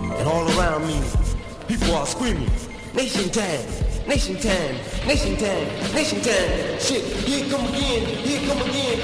And all around me, people are screaming, nation time, nation time, nation time, nation time. Shit, here it come again, here it come again,